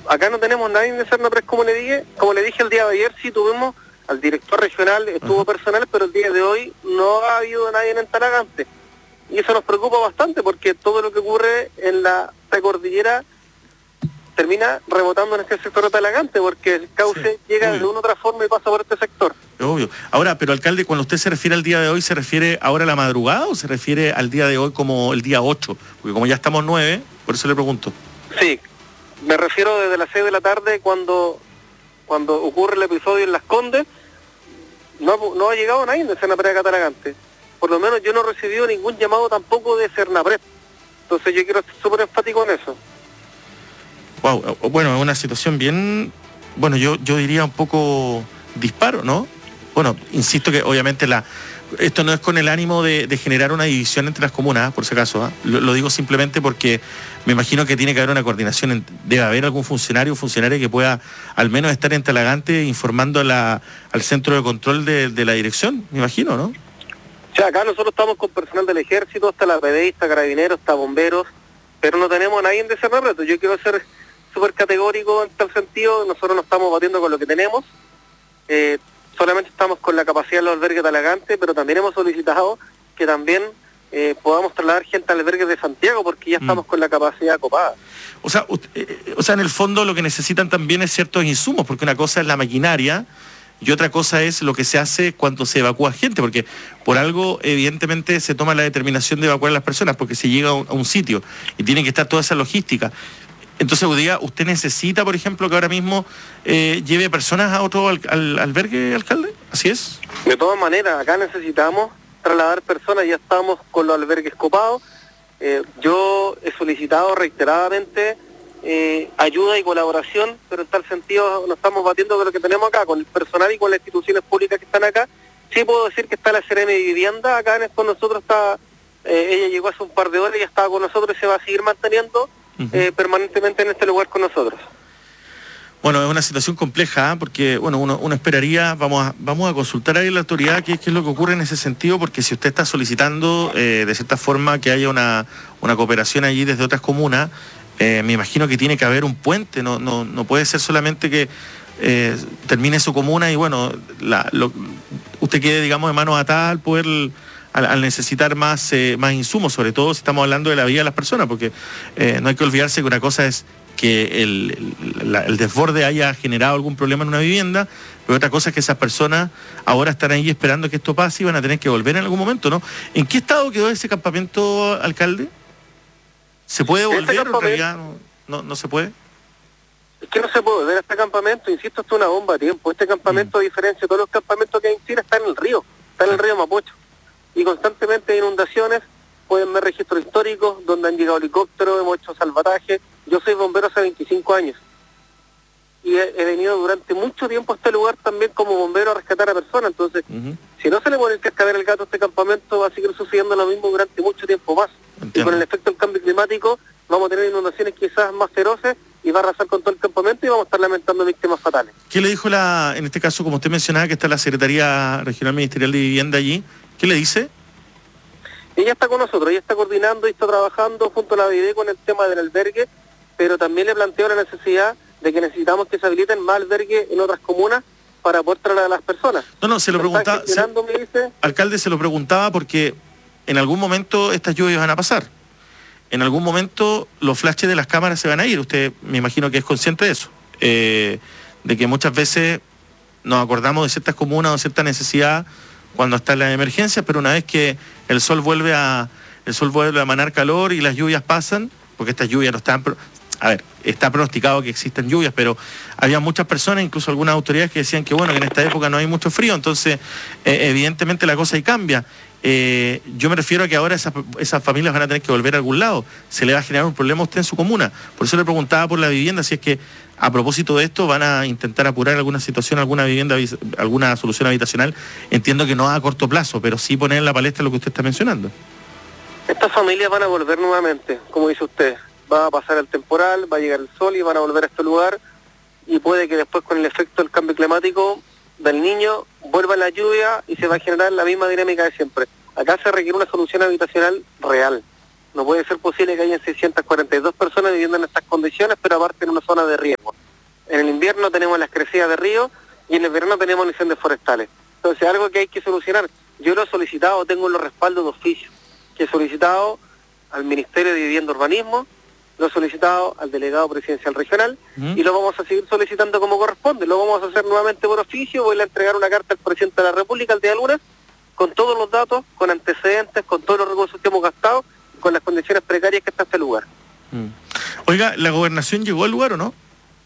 acá no tenemos nadie de Sernapres, como le dije el día de ayer, sí tuvimos al director regional, estuvo personal, pero el día de hoy no ha habido nadie en Talagante. Y eso nos preocupa bastante porque todo lo que ocurre en la precordillera termina rebotando en este sector de Talagante, porque el cauce llega de una u otra forma y pasa por este sector. Obvio. Ahora, pero alcalde, cuando usted se refiere al día de hoy, ¿se refiere ahora a la madrugada o se refiere al día de hoy como el día 8? Porque como ya estamos 9, por eso le pregunto. Sí, me refiero desde las 6 de la tarde cuando ocurre el episodio en Las Condes. No ha llegado nadie de Sernapres a Talagante. Por lo menos yo no he recibido ningún llamado tampoco de Sernapres. Entonces yo quiero ser súper enfático en eso. Wow, bueno, es una situación bien, bueno, yo diría un poco disparo, ¿no? Bueno, insisto que obviamente esto no es con el ánimo de generar una división entre las comunas, por si acaso, ¿eh? Lo digo simplemente porque me imagino que tiene que haber una coordinación, debe haber algún funcionario o funcionaria que pueda al menos estar en Talagante informando al centro de control de la dirección, me imagino, ¿no? O sea, acá nosotros estamos con personal del ejército, está la PDI, está carabineros, está bomberos, pero no tenemos a nadie de Sernapres. Yo quiero ser súper categórico en tal sentido. Nosotros no estamos batiendo con lo que tenemos, solamente estamos con la capacidad de los albergues de Talagante, pero también hemos solicitado que también podamos trasladar gente al albergue de Santiago, porque ya estamos con la capacidad copada. O sea, en el fondo lo que necesitan también es ciertos insumos, porque una cosa es la maquinaria y otra cosa es lo que se hace cuando se evacúa gente, porque por algo evidentemente se toma la determinación de evacuar a las personas, porque se llega a un sitio y tiene que estar toda esa logística. Entonces, ¿usted necesita, por ejemplo, que ahora mismo lleve personas a otro al albergue, alcalde? ¿Así es? De todas maneras, acá necesitamos trasladar personas, ya estamos con los albergues copados. Yo he solicitado reiteradamente ayuda y colaboración, pero en tal sentido nos estamos batiendo con lo que tenemos acá, con el personal y con las instituciones públicas que están acá. Sí puedo decir que está la CRM de Vivienda, acá con nosotros está, ella llegó hace un par de horas y ya estaba con nosotros y se va a seguir manteniendo permanentemente en este lugar con nosotros. Bueno, es una situación compleja, porque bueno, uno esperaría, vamos a consultar ahí a la autoridad qué es lo que ocurre en ese sentido, porque si usted está solicitando de cierta forma que haya una cooperación allí desde otras comunas, me imagino que tiene que haber un puente, no puede ser solamente que termine su comuna y bueno, usted quede, digamos, de manos atadas al poder, al necesitar más insumos, sobre todo si estamos hablando de la vida de las personas, porque no hay que olvidarse que una cosa es que el desborde haya generado algún problema en una vivienda, pero otra cosa es que esas personas ahora están ahí esperando que esto pase y van a tener que volver en algún momento, ¿no? ¿En qué estado quedó ese campamento, alcalde? ¿Se puede volver o en realidad no se puede? Es que no se puede volver a este campamento, insisto, esto es una bomba de tiempo. Este campamento, a diferencia de todos los campamentos que hay en Chile, está en el río Mapocho. Y constantemente hay inundaciones, pueden ver registros históricos donde han llegado helicópteros, hemos hecho salvataje. Yo soy bombero hace 25 años y he venido durante mucho tiempo a este lugar también como bombero a rescatar a personas. Entonces, si no se le pone el cascabel al gato a este campamento, va a seguir sucediendo lo mismo durante mucho tiempo más. Entiendo. Y con el efecto del cambio climático vamos a tener inundaciones quizás más feroces y va a arrasar con todo el campamento y vamos a estar lamentando víctimas fatales. ¿Qué le dijo en este caso, como usted mencionaba, que está la Secretaría Regional Ministerial de Vivienda allí? ¿Qué le dice? Ella está con nosotros, ella está coordinando y está trabajando junto a la BID con el tema del albergue, pero también le planteo la necesidad de que necesitamos que se habiliten más albergues en otras comunas para poder trasladar a las personas. No, se lo preguntaba, alcalde, se lo preguntaba porque en algún momento estas lluvias van a pasar. En algún momento los flashes de las cámaras se van a ir. Usted me imagino que es consciente de eso. De que muchas veces nos acordamos de ciertas comunas o de cierta necesidad cuando están las emergencias, pero una vez que el sol vuelve a emanar calor y las lluvias pasan, porque estas lluvias no están... A ver, está pronosticado que existen lluvias, pero había muchas personas, incluso algunas autoridades, que decían que bueno, que en esta época no hay mucho frío, entonces evidentemente la cosa ahí cambia. Yo me refiero a que ahora esas familias van a tener que volver a algún lado, se le va a generar un problema a usted en su comuna. Por eso le preguntaba por la vivienda, si es que a propósito de esto van a intentar apurar alguna situación, alguna vivienda, alguna solución habitacional. Entiendo que no a corto plazo, pero sí poner en la palestra lo que usted está mencionando. Estas familias van a volver nuevamente, como dice usted. Va a pasar el temporal, va a llegar el sol y van a volver a este lugar, y puede que después con el efecto del cambio climático del Niño vuelva la lluvia y se va a generar la misma dinámica de siempre. Acá se requiere una solución habitacional real, No puede ser posible que hayan 642 personas viviendo en estas condiciones, pero aparte en una zona de riesgo. En el invierno tenemos las crecidas de río y en el verano tenemos incendios forestales. Entonces, algo que hay que solucionar. Yo lo he solicitado, tengo los respaldos de oficio, que he solicitado al Ministerio de Vivienda y Urbanismo, lo he solicitado al delegado presidencial regional y lo vamos a seguir solicitando como corresponde. Lo vamos a hacer nuevamente por oficio. Voy a entregar una carta al presidente de la República el día lunes con todos los datos, con antecedentes, con todos los recursos que hemos gastado, con las condiciones precarias que está este lugar. Oiga, ¿la gobernación llegó al lugar o no?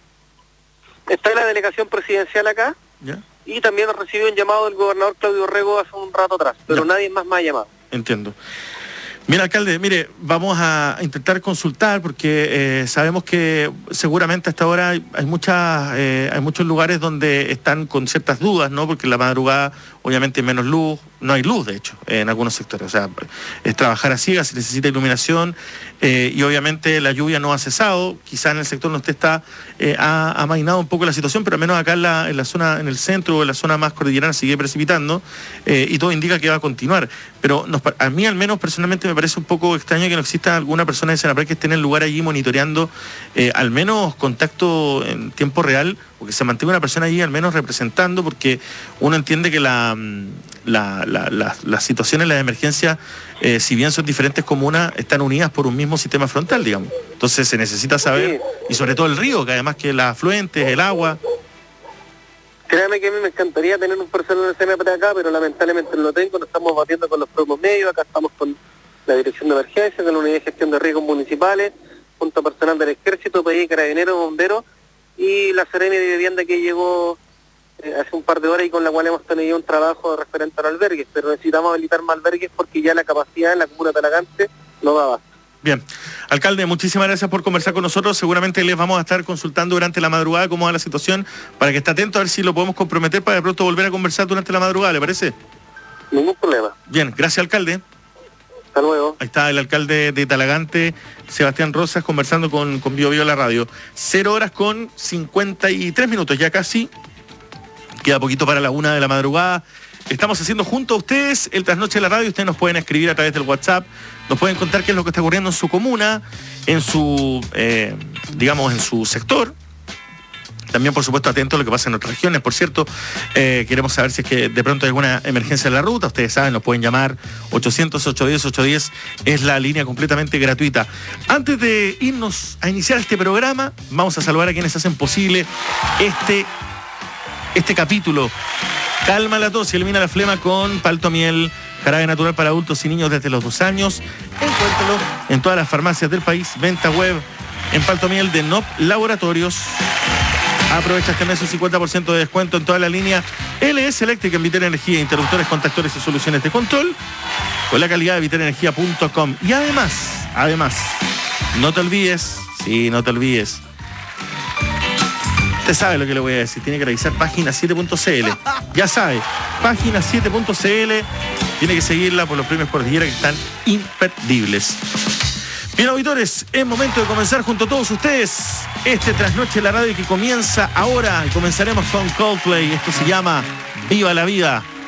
Está la delegación presidencial acá. ¿Ya? Y también recibió un llamado del gobernador Claudio Rego hace un rato atrás, pero nadie más me ha llamado. Entiendo. Mira, alcalde, mire, vamos a intentar consultar porque sabemos que seguramente hasta ahora hay muchos lugares donde están con ciertas dudas, ¿no? Porque en la madrugada obviamente hay menos luz, no hay luz de hecho en algunos sectores, o sea, es trabajar a ciegas, se necesita iluminación y obviamente la lluvia no ha cesado, quizá en el sector donde usted está ha amainado un poco la situación, pero al menos acá en la zona, en el centro o en la zona más cordillerana sigue precipitando y todo indica que va a continuar, pero a mí al menos personalmente me parece un poco extraño que no exista alguna persona de Senapred que esté en el lugar allí monitoreando al menos contacto en tiempo real, o que se mantenga una persona allí al menos representando, porque uno entiende que las situaciones, las emergencias, si bien son diferentes comunas, están unidas por un mismo sistema frontal, digamos. Entonces se necesita saber, y sobre todo el río, que además que las afluentes, el agua. Créame que a mí me encantaría tener un personal de Senapred acá, pero lamentablemente no lo tengo, nos estamos batiendo con los propios medios, acá estamos con la Dirección de Emergencia, con la Unidad de Gestión de Riesgos Municipales, junto a personal del Ejército, PDI, Carabineros, Bomberos, y la Seremi de Vivienda que llegó hace un par de horas y con la cual hemos tenido un trabajo referente a los albergues, pero necesitamos habilitar más albergues porque ya la capacidad en la comuna de Talagante no da abasto. Bien. Alcalde, muchísimas gracias por conversar con nosotros. Seguramente les vamos a estar consultando durante la madrugada cómo va la situación para que esté atento a ver si lo podemos comprometer para de pronto volver a conversar durante la madrugada, ¿le parece? Ningún problema. Bien, gracias alcalde. Hasta luego. Ahí está el alcalde de Talagante, Sebastián Rosas, conversando con Bio Bio la radio. 0:53, ya casi. Queda poquito para la 1 de la madrugada. Estamos haciendo junto a ustedes el Trasnoche de la Radio. Ustedes nos pueden escribir a través del WhatsApp. Nos pueden contar qué es lo que está ocurriendo en su comuna, en su, digamos, en su sector. También, por supuesto, atentos a lo que pasa en otras regiones. Por cierto, queremos saber si es que de pronto hay alguna emergencia en la ruta. Ustedes saben, nos pueden llamar 800-810-810. Es la línea completamente gratuita. Antes de irnos a iniciar este programa, vamos a saludar a quienes hacen posible este capítulo. Calma la tos y elimina la flema con Palto Miel, jarabe natural para adultos y niños desde los 2 años. Encuéntralo en todas las farmacias del país. Venta web en Palto Miel de NOP Laboratorios. Aprovecha este mes un 50% de descuento en toda la línea LS Eléctrica en Vital Energía, interruptores, contactores y soluciones de control con la calidad de vitalenergia.com. Y además, no te olvides, usted sabe lo que le voy a decir, tiene que revisar página7.cl. Ya sabe, página7.cl, tiene que seguirla por los premios Cordillera que están imperdibles. Bien, auditores, es momento de comenzar junto a todos ustedes este Trasnoche de la Radio que comienza ahora y comenzaremos con Coldplay. Esto se llama Viva la Vida.